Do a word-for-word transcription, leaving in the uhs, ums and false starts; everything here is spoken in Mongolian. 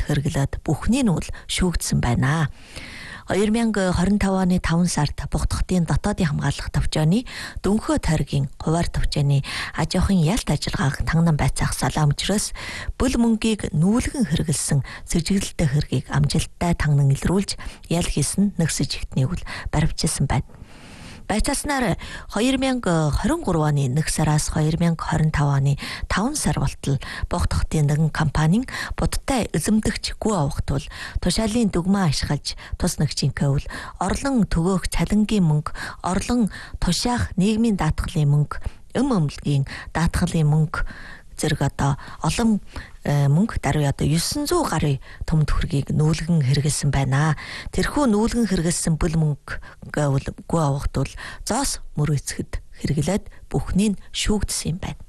хэрэглээд бүхний нь бол шүүгдсэн байна. two thousand twenty-five оны таван сард Бугтхтын дотоодын хамгаалах төвчөөний дөнгөө тойргийн хуваар төвчөөний аж ахуйн ялт ажиллагааг танган байцаах салаа учраас бүл мөнгийг нүүлгэн хэрэгэлсэн сэжиглэлтэй хэргийг амжилттай танган илрүүлж ял хийсэн нэгсэж ихтнийг бол баривчилсан байна. Байцааснаар two thousand twenty-three оны нэг сараас two thousand twenty-five оны таван сар болтол Бугтхтын нэгэн компанийн будтай эзэмдэгч гүү авахт бол тушаалын дүгмээ ашиглаж тус нэгжинхээ бол орлон төгөөх цалингийн мөнгө, орлон тушаах нийгмийн даатгалын мөнгө, эм өмлөгийн даатгалын мөнгө зэрэг одоо олон мөнгө даруй одоо nine hundred гаруй том төгрөгийг нүүлгэн хэрэгэлсэн байна. Тэрхүү нүүлгэн хэрэгэлсэн бүл мөнгө гүү авахт бол зоос мөр эцгэд хэрэглээд бүхнийг шүүгдсэн юм байна.